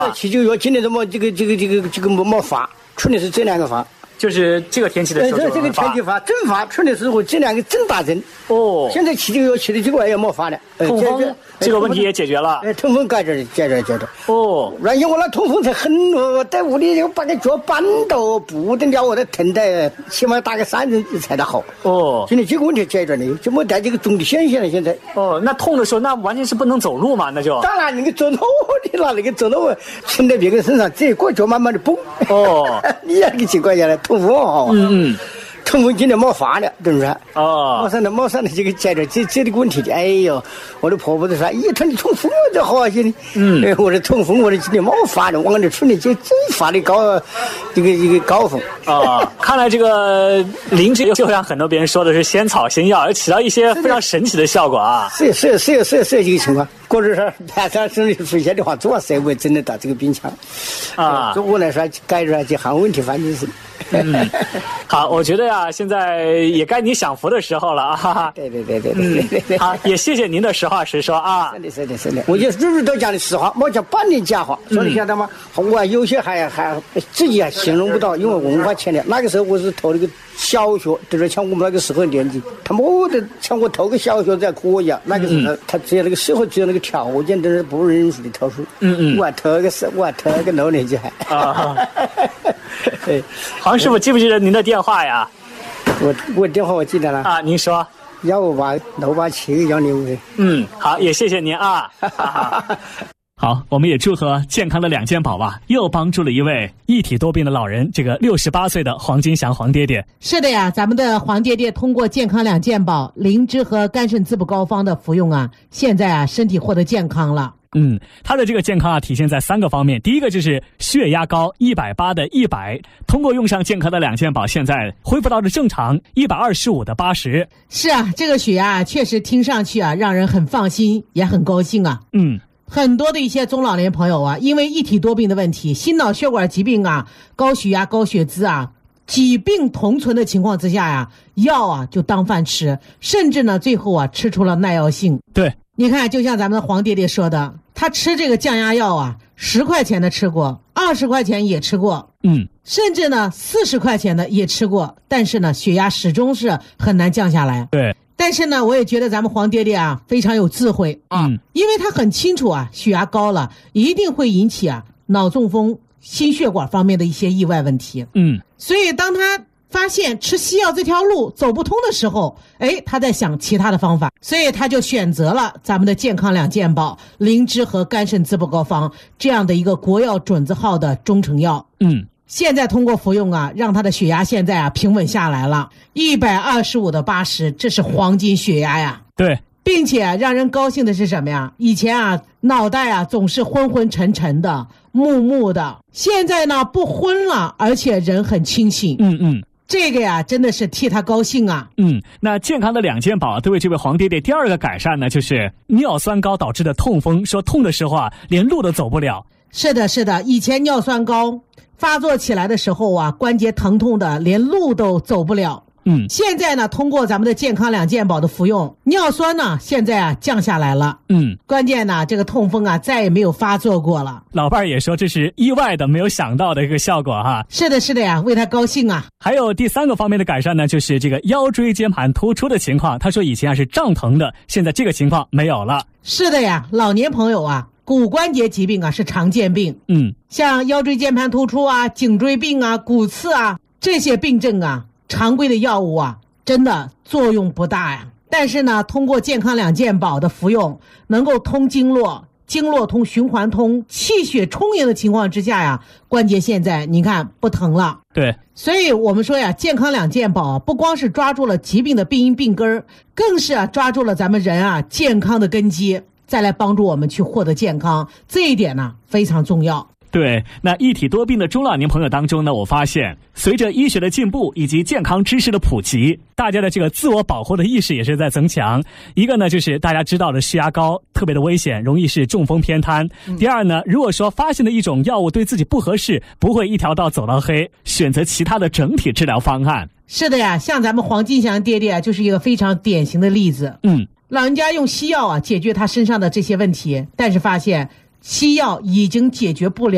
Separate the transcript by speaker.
Speaker 1: 气就说今年怎么这个没发，春天是这两个发。
Speaker 2: 就是这个天气的时候，
Speaker 1: 这个天气发正发，春的时候这两个正大针哦。现在气就气的这个也没发了，
Speaker 2: 通风这个问题也解决了。
Speaker 1: 通风解决哦。然后我那通风才很我在屋里就把个脚搬到不得了，我的疼的起码打个3针才得好哦。今天这个问题解决了，就没带这个重的显现了。现在
Speaker 2: 哦，那痛的时候那完全是不能走路嘛，那就
Speaker 1: 当然那个走路你拿那个走路撑在别人身上，这个脚慢慢的蹦哦。你那个情况下来。通风好啊，通风今天没发了，对不对？哦，没上的这个解决这个问题的。哎呦，我的婆婆都说，咦，他的通风这好些的。我的通风，我的今天没发了，我的春天就真发的高，这个高峰
Speaker 2: 啊。看来这个灵芝就像很多别人说的是仙草仙药，而起到一些非常神奇的效果啊。
Speaker 1: 是这个情况。或者说半山身体出现的话，主要社会真的到这个病强啊。对我来说，解决这项问题反正是。
Speaker 2: 好，我觉得呀，现在也该你享福的时候了啊！
Speaker 1: 对。
Speaker 2: 好，也谢谢您的实话实说啊！
Speaker 1: 是的，我就日日都讲的实话，没讲半点假话。说你晓得吗？我有些还自己还形容不到，因为文化欠的。那个时候我是投那个小学，就是像我们那个时候年纪，他没得像我投个小学才可以啊。那个时候他只有那个社会只有那个条件，都是不认识的投诉。我还投个6年级还啊。
Speaker 2: 对，黄师傅记不记得您的电话呀？
Speaker 1: 我电话我记得了
Speaker 2: 啊，您说
Speaker 1: 158-687-105。
Speaker 2: 好，也谢谢您啊。好，我们也祝贺健康的2件宝吧，又帮助了一位一体多病的老人，这个68岁的黄金祥黄爹爹。
Speaker 3: 是的呀，咱们的黄爹爹通过健康2件宝灵芝和肝肾滋补膏方的服用啊，现在啊身体获得健康了。
Speaker 2: 他的这个健康啊，体现在3个方面。第一个就是血压高180的100，通过用上健康的2件宝，现在恢复到了正常125的80。
Speaker 3: 是啊，这个血压确实听上去啊，让人很放心，也很高兴啊。很多的一些中老年朋友啊，因为一体多病的问题，心脑血管疾病啊，高血压、高血脂啊，几病同存的情况之下呀，药啊就当饭吃，甚至呢最后啊吃出了耐药性。
Speaker 2: 对。
Speaker 3: 你看，就像咱们的黄爹爹说的，他吃这个降压药啊，10块钱的吃过，20块钱也吃过，甚至呢40块钱的也吃过，但是呢血压始终是很难降下来。
Speaker 2: 对。
Speaker 3: 但是呢，我也觉得咱们黄爹爹啊非常有智慧啊，因为他很清楚啊，血压高了一定会引起啊脑中风、心血管方面的一些意外问题。所以当他发现吃西药这条路走不通的时候，他在想其他的方法，所以他就选择了咱们的健康2件宝灵芝和肝肾滋补膏方这样的一个国药准字号的中成药。现在通过服用啊，让他的血压现在啊平稳下来了，125的80，这是黄金血压呀。
Speaker 2: 对。
Speaker 3: 并且让人高兴的是什么呀？以前啊脑袋啊总是昏昏沉沉的、木木的，现在呢不昏了，而且人很清醒。这个呀真的是替他高兴啊。
Speaker 2: 那健康的2件宝对这位黄爹爹第2个改善呢，就是尿酸高导致的痛风，说痛的时候啊连路都走不了。
Speaker 3: 是的，以前尿酸高发作起来的时候啊，关节疼痛的连路都走不了。现在呢，通过咱们的健康2件宝的服用，尿酸呢现在啊降下来了。关键呢，这个痛风啊再也没有发作过了。
Speaker 2: 老伴儿也说这是意外的，没有想到的一个效果哈。
Speaker 3: 是的呀，为他高兴啊。
Speaker 2: 还有第3个方面的改善呢，就是这个腰椎间盘突出的情况。他说以前是胀疼的，现在这个情况没有了。
Speaker 3: 是的呀，老年朋友啊，骨关节疾病啊是常见病。像腰椎间盘突出啊、颈椎病啊、骨刺啊这些病症啊，常规的药物啊真的作用不大呀。但是呢，通过健康2件宝的服用，能够通经络通、循环通、气血充盈的情况之下呀，关节现在你看不疼了。
Speaker 2: 对。
Speaker 3: 所以我们说呀，健康2件宝不光是抓住了疾病的病因病根，更是抓住了咱们人啊健康的根基，再来帮助我们去获得健康，这一点呢非常重要。
Speaker 2: 对，那一体多病的中老年朋友当中呢，我发现随着医学的进步以及健康知识的普及，大家的这个自我保护的意识也是在增强。一个呢，就是大家知道的血压高特别的危险，容易是中风偏瘫。第二呢，如果说发现的一种药物对自己不合适，不会一条道走到黑，选择其他的整体治疗方案。
Speaker 3: 是的呀，像咱们黄金祥爹爹就是一个非常典型的例子。老人家用西药啊解决他身上的这些问题，但是发现西药已经解决不了